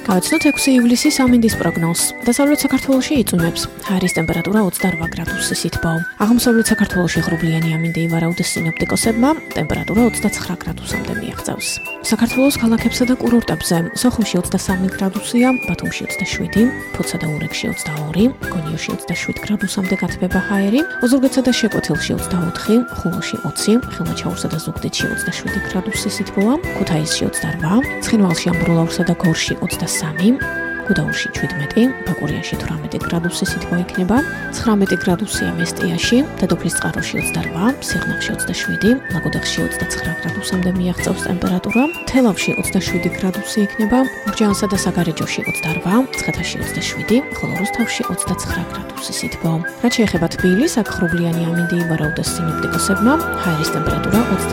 გავაცნოთ 6 ივლისის ამინდის პროგნოზს. დასავლეთ საქართველოში იწვიმებს. ჰაერის ტემპერატურა 28 გრადუსის სითბო. აღმოსავლეთ საქართველოში ღრუბლიანი ამინდი ივარაუდეს სინოპტიკოსებმა, ტემპერატურა 29 გრადუსამდე მიაღწევს. საქართველოს ქალაქებსა და კურორტებზე სოხუმში 23 გრადუსია, ბათუმში 27, ფოთსა და ურეკში 22, გონიოში 27 გრადუსამდე გათბება ჰაერი, ოზურგეთსა და შეკვეთილში 24, ხულოში 20, ხილმოჩაურსა და ზუგდიდში 27 გრადუსის სითბოა, ქუთაისში 28, ცხინვალში, ამბროლაურსა და გორში 23, გუდაურში 17, ბაკურიანში 18 გრადუსის სითბო იქნება, 19 გრადუსია მესტიაში, დედოფლის წყაროში 28, სიღნაღში 27, ლაგოდეხში 29 გრადუსამდე მიაღწევს ტემპერატურა, თელავში 27 გრადუსი იქნება, გურჯაანსა და საგარეჯოში 28, მცხეთაში 27, ხოლო რუსთავში 29 გრადუსი სითბო. რაც შეეხება თბილისს, აქ ღრუბლიანი ამინდი ივარაუდეს სინოპტიკოსებმა, ჰაერის ტემპერატურა